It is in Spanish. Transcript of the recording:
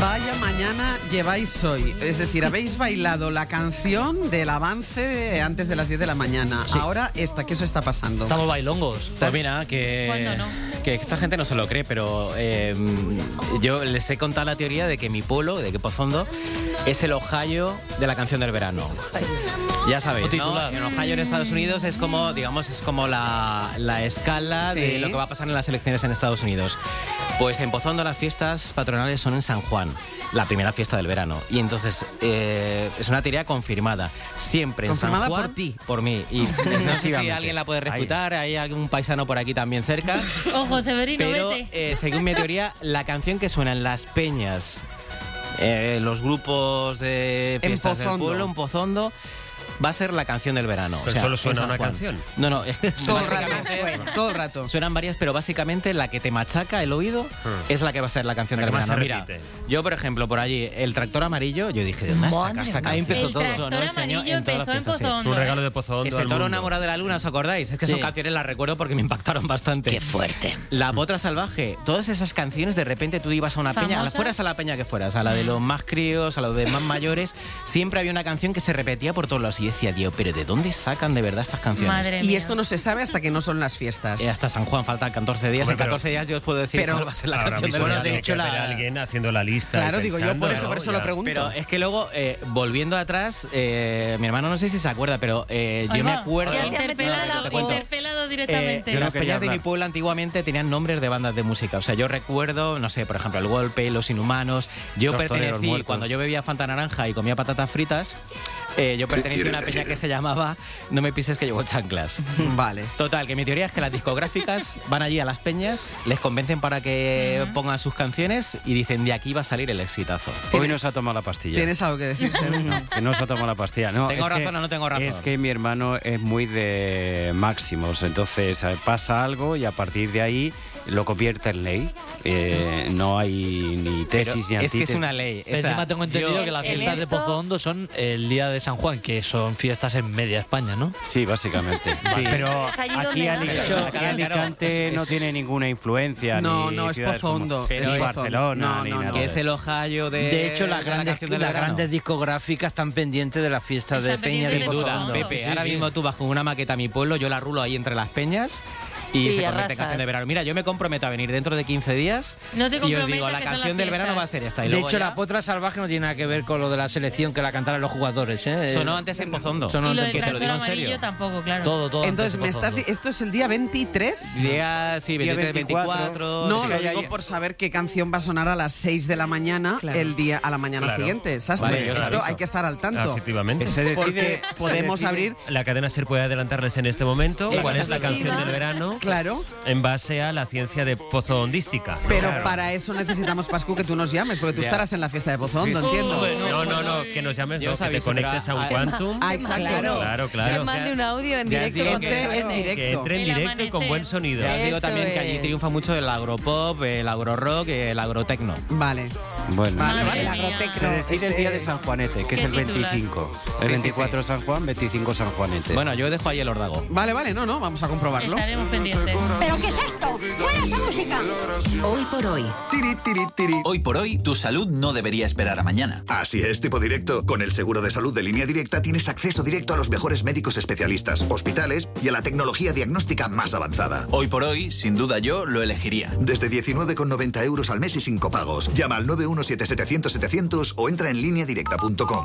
Vaya mañana lleváis hoy. Es decir, habéis bailado la canción del avance antes de las 10 de la mañana. Sí. Ahora ¿qué os está pasando? Estamos bailongos. Pues mira, que esta gente no se lo cree, pero yo les he contado la teoría de que mi pueblo, de que Pozondo, es el Ohio de la canción del verano. Ya sabéis, ¿no? En Ohio, en Estados Unidos, es como, digamos, la escala de lo que va a pasar en las elecciones en Estados Unidos. Pues en Pozondo las fiestas patronales son en San Juan, la primera fiesta del verano. Y entonces es una teoría confirmada. Siempre en San Juan. Confirmada por ti. Por mí. Y no sé si alguien la puede refutar. Hay algún paisano por aquí también cerca. Ojo, Severino, pero, vete. según mi teoría, la canción que suena en las peñas, los grupos de fiestas del pueblo, en Pozondo, va a ser la canción del verano. Pero solo suena una canción. No, todo el rato. Suenan varias, pero básicamente la que te machaca el oído es la que va a ser la canción del verano. Mira, yo, por ejemplo, por allí, el tractor amarillo, yo dije, ¿de dónde saca esta canción? Ahí empezó todo. Sonó el señor en todas las fiestas. Un regalo de Pozondo. Ese toro enamorado de la luna, ¿os acordáis? Es que son canciones, las recuerdo porque me impactaron bastante. ¡Qué fuerte! La Potra Salvaje, todas esas canciones, de repente tú ibas a una peña, fueras a la peña que fueras, a la de los más críos, a los de más mayores, siempre había una canción que se repetía por todos lados. Y decía, Dios, pero ¿de dónde sacan de verdad estas canciones? Madre mía. Y esto no se sabe hasta que no son las fiestas. Hasta San Juan faltan 14 días. En 14 días yo os puedo decir cuál va a ser la canción del verano. De hecho, alguien haciendo la lista. Claro, digo yo, por eso lo pregunto. Pero es que luego, volviendo atrás, mi hermano no sé si se acuerda, pero yo me acuerdo... Interpelado directamente. Las peñas de mi pueblo antiguamente tenían nombres de bandas de música. O sea, yo recuerdo, no sé, por ejemplo, El Golpe, Los Inhumanos. Yo pertenecí, cuando yo bebía Fanta Naranja y comía patatas fritas, yo pertenecía a una peña que se llamaba No me pises que llevo chanclas. Vale. Total, que mi teoría es que las discográficas van allí a las peñas, les convencen para que pongan sus canciones y dicen, de aquí va a salir el exitazo. Hoy no se ha tomado la pastilla. ¿Tienes algo que decir, Severino? Que no se ha tomado la pastilla. No, ¿Tengo razón o no tengo razón? Es que mi hermano es muy de máximos, entonces pasa algo y a partir de ahí lo convierte en ley. No hay ni tesis ni antítesis. Es que es una ley. Encima tengo entendido que las fiestas de Pozondo son el día de San Juan, que son fiestas en media España, ¿no? Sí, básicamente. Sí. Pero aquí Alicante no tiene ninguna influencia. No, ni no, es Pozondo. Es Barcelona, ni nada. Que es el Ohio de... De hecho, las grandes discográficas están pendientes de las fiestas de Peña de Pozondo. Pepe, ahora mismo tú vas con una maqueta a mi pueblo, yo la rulo ahí entre las peñas y se convierte en canción de verano. Mira, yo me comprometo a venir dentro de 15 días y os digo, la canción del verano va a ser esta. De hecho, la Potra Salvaje no tiene nada que ver con lo de la selección que la cantaran los jugadores, ¿eh? Sonó antes en Pozondo. Y lo del que te lo digo en serio. tampoco, claro. Todo. Entonces, ¿esto es el día 23? Día, sí, 23, 24. No, sí, lo digo por saber qué canción va a sonar a las 6 de la mañana a la mañana siguiente. ¿Sabes? Vale, esto hay que estar al tanto. Efectivamente. Porque podemos abrir... La cadena SER puede adelantarles en este momento cuál es la canción del verano. Claro. En base a la ciencia de pozondística. Pero para eso necesitamos, Pascu, que tú nos llames, porque tú estarás en la fiesta de Pozondo, entiendo. No, que nos llames, no, que te conectes a un Quantum. Exacto. Claro. Que mande un audio en directo. Que entre en directo y con buen sonido. Ya os digo también que allí triunfa mucho el agropop, el agrorock, el agrotecno. Vale. Bueno, el agrotecno. Se decide el día de San Juanete, que es el 25. El 24 San Juan, 25 San Juanete. Bueno, yo dejo ahí el ordago. Vale, no, vamos a comprobarlo. Estaremos pendientes. ¿Pero qué es esto? ¡Fuera esa música! Hoy por hoy. Hoy por hoy, tu salud no debería esperar a mañana. Así es, tipo directo. Con el seguro de salud de Línea Directa tienes acceso directo a los mejores médicos especialistas, hospitales y a la tecnología diagnóstica más avanzada. Hoy por hoy, sin duda yo lo elegiría. Desde 19,90 € al mes y sin copagos. Llama al 917-700-700 o entra en lineadirecta.com.